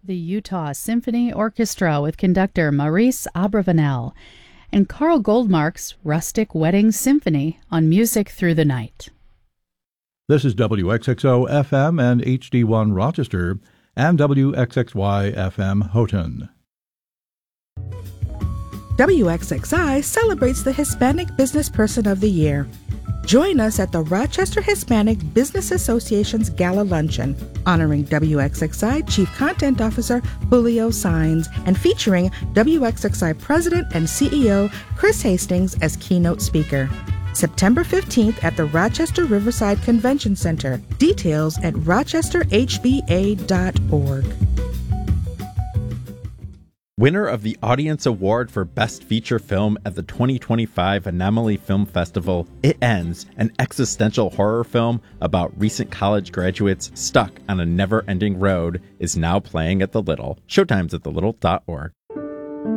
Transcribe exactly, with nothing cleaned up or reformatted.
the Utah Symphony Orchestra with conductor Maurice Abravanel, and Carl Goldmark's Rustic Wedding Symphony on Music Through the Night. This is W X X O F M and H D one Rochester and W X X Y F M Houghton. W X X I celebrates the Hispanic Business Person of the Year. Join us at the Rochester Hispanic Business Association's Gala Luncheon, honoring W X X I Chief Content Officer Julio Saenz and featuring W X X I President and C E O Chris Hastings as keynote speaker. September fifteenth at the Rochester Riverside Convention Center. Details at rochester h b a dot org. Winner of the Audience Award for Best Feature Film at the twenty twenty-five Anomaly Film Festival, It Ends, an existential horror film about recent college graduates stuck on a never-ending road, is now playing at the Little. Showtime's at the little dot org.